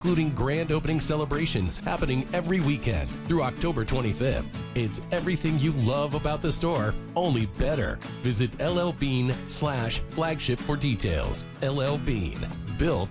including grand opening celebrations happening every weekend through October 25th. It's everything you love about the store, only better. Visit LL Bean /flagship for details. LL Bean, built